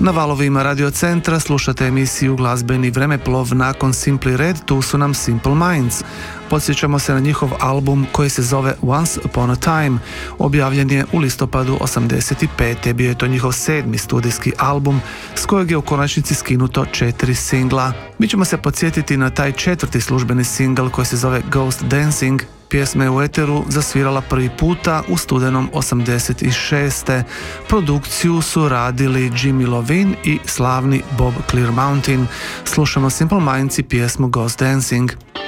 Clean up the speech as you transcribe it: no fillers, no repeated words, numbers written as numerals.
Na valovima Radio Centra slušate emisiju Glazbeni vremeplov. Nakon Simply Red tu su nam Simple Minds. Podsjećamo se na njihov album koji se zove Once Upon a Time. Objavljen je u listopadu 85. Bio je to njihov 7. studijski album s kojeg je u konačnici skinuto 4 singla. Mi ćemo se podsjetiti na taj 4. službeni singl koji se zove Ghost Dancing. Pjesma je u eteru zasvirala prvi puta u studenom 86. Produkciju su radili Jimmy Iovine i slavni Bob Clearmountain. Slušamo Simple Minds i pjesmu Ghost Dancing.